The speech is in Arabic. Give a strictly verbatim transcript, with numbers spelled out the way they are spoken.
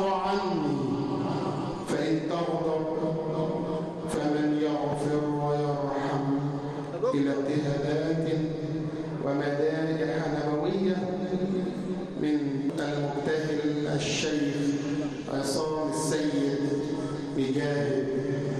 عني فإن تغضب فمن يغفر ويرحم. إلى اجتهادات ومدارج حنبوية من المجتهد الشيخ عصام السيد مجاهد